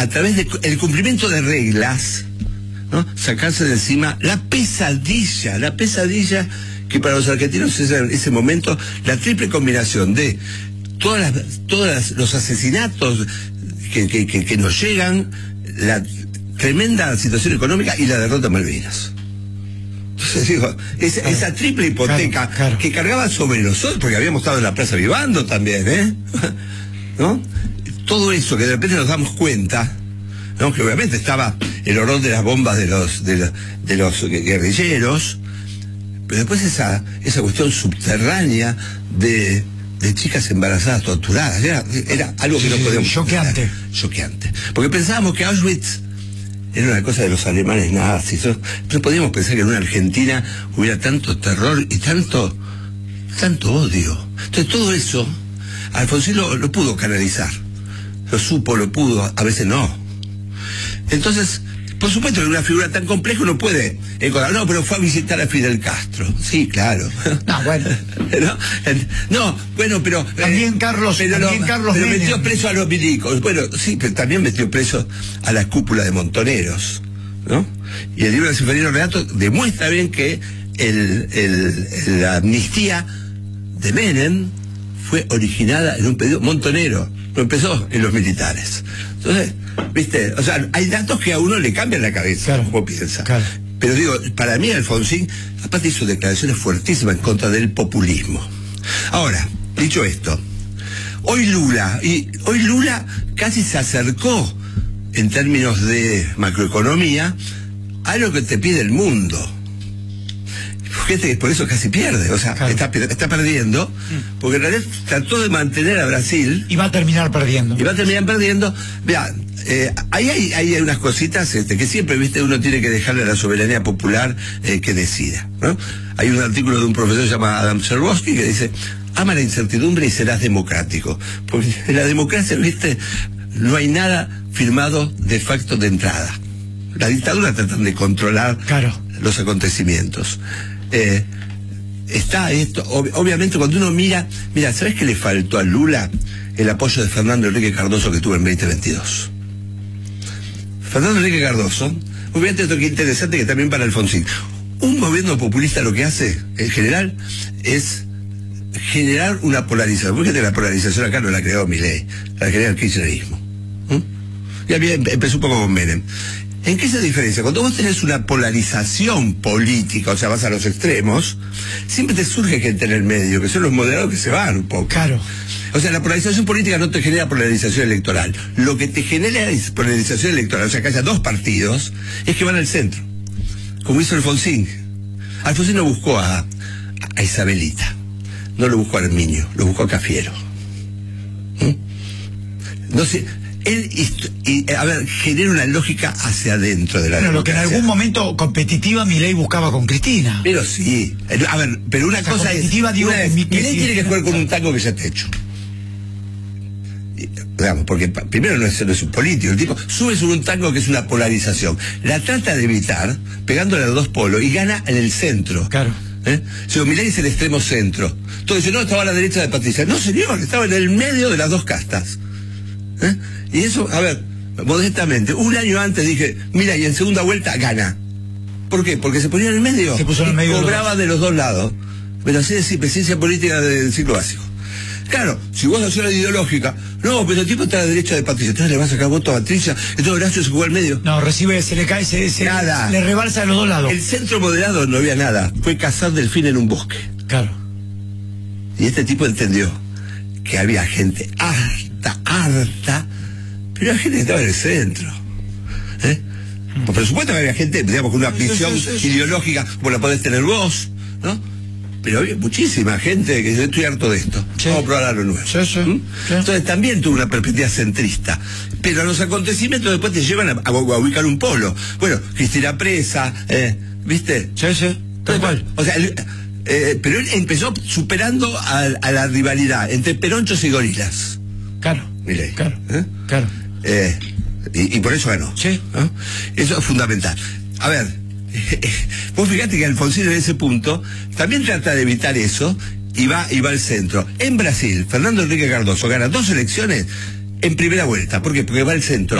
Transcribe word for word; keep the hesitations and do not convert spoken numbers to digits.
a través del cumplimiento de reglas, ¿no?, sacarse de encima la pesadilla, la pesadilla que para los argentinos es en ese momento la triple combinación de todas las, todas los asesinatos que, que, que, que nos llegan, la tremenda situación económica y la derrota en Malvinas. Entonces digo, esa, claro, esa triple hipoteca, claro, claro, que cargaba sobre nosotros, porque habíamos estado en la Plaza Vivando también, ¿eh? ¿No? Todo eso que de repente nos damos cuenta, ¿no?, que obviamente estaba el horror de las bombas de los de, la, de los guerrilleros, pero después esa esa cuestión subterránea de, de chicas embarazadas torturadas, era, era algo que no podíamos... Choqueante. Choqueante. Porque pensábamos que Auschwitz era una cosa de los alemanes nazis, ¿no? No podíamos pensar que en una Argentina hubiera tanto terror y tanto, tanto odio. Entonces todo eso, Alfonsín lo, lo pudo canalizar. Lo supo, lo pudo, a veces no. Entonces, por supuesto que una figura tan compleja uno puede encontrar, no, pero fue a visitar a Fidel Castro. Sí, claro. No, bueno. ¿No? No, bueno, pero... También eh, Carlos, pero también lo, Carlos pero Menem. metió preso a los milicos. Bueno, sí, pero también metió preso a la cúpula de Montoneros, ¿no? Y el libro de Seferino Renato demuestra bien que el, el, la amnistía de Menem fue originada en un pedido montonero, no empezó en los militares. Entonces, viste, o sea, hay datos que a uno le cambian la cabeza, claro, como piensa. Claro. Pero digo, para mí Alfonsín, aparte hizo declaraciones fuertísimas en contra del populismo. Ahora, dicho esto, hoy Lula, y hoy Lula casi se acercó en términos de macroeconomía a lo que te pide el mundo. Fíjate que por eso casi pierde, o sea, claro, está, está perdiendo, porque en realidad trató de mantener a Brasil. Y va a terminar perdiendo. Y va a terminar perdiendo. Vean, eh, ahí hay, hay unas cositas este, que siempre, viste, uno tiene que dejarle a la soberanía popular eh, que decida, ¿no? Hay un artículo de un profesor llamado Adam Serboski que dice: ama la incertidumbre y serás democrático. Porque en la democracia, viste, no hay nada firmado de facto de entrada. La dictadura tratan de controlar, claro, los acontecimientos. Eh, está esto, ob obviamente cuando uno mira, mira, ¿sabes qué le faltó a Lula? El apoyo de Fernando Enrique Cardoso que tuvo en veinte veintidós. Fernando Enrique Cardoso, obviamente esto que es interesante, que también para Alfonsín, un gobierno populista lo que hace en general es generar una polarización. Fíjate, la polarización acá no la creó Milei, la creó el kirchnerismo. ¿Mm? Y había, empezó un poco con Menem. ¿En qué se diferencia? Cuando vos tenés una polarización política, o sea, vas a los extremos, siempre te surge gente en el medio, que son los moderados que se van un poco. Claro. O sea, la polarización política no te genera polarización electoral. Lo que te genera es polarización electoral, o sea, que haya dos partidos, es que van al centro. Como hizo Alfonsín. Alfonsín no buscó a, a Isabelita, no lo buscó a Herminio, lo buscó a Cafiero. ¿Mm? No sé... Él, y, y, a ver, genera una lógica hacia adentro de la Bueno, lo que en algún momento competitiva Milei buscaba con Cristina. Pero sí, a ver, pero una o sea, cosa es, digo, una es, Milei tiene que jugar con un tango que ya está hecho. Y, digamos, porque primero no es, no es un político, el tipo sube sobre un tango que es una polarización, la trata de evitar, pegándole a los dos polos, y gana en el centro. Claro. ¿Eh? Si Milei es el extremo centro. Entonces, dice, no, estaba a la derecha de Patricia. No, señor, estaba en el medio de las dos castas. ¿Eh? Y eso, a ver, modestamente, un año antes dije, mira, y en segunda vuelta gana. ¿Por qué? Porque se ponía en el medio. Se puso en el medio. Y cobraba de los dos lados. Pero así es presencia política del ciclo básico. Claro, si vos haces la ideológica, no, pero el tipo está a la derecha de Patricia, entonces le vas a sacar voto a Patricia, entonces Horacio se jugó al medio. No, recibe, se le cae, se, se nada. Le rebalsa de los dos lados. El centro moderado no había nada, fue cazar delfín en un bosque. Claro. Y este tipo entendió que había gente harta, harta, pero había gente que estaba en el centro. ¿Eh? Mm. Por supuesto que había gente, digamos, con una visión sí, sí, sí, ideológica, como la podés tener vos, ¿no? Pero había muchísima gente que dice, estoy harto de esto, sí, vamos a probar algo nuevo. Sí, sí, ¿Mm? sí. Entonces también tuvo una perspectiva centrista. Pero los acontecimientos después te llevan a, a, a ubicar un polo. Bueno, Cristina presa, eh, ¿viste? Sí, sí, tal cual. O sea, el, eh, pero él empezó superando a, a la rivalidad entre peronchos y gorilas. Claro, Milei, claro, ¿eh? claro. Eh, y, y por eso ganó. Sí. ¿No? Eso es fundamental. A ver, vos fíjate que Alfonsín en ese punto también trata de evitar eso y va, y va al centro. En Brasil, Fernando Enrique Cardoso gana dos elecciones en primera vuelta. ¿Por qué? Porque va al centro.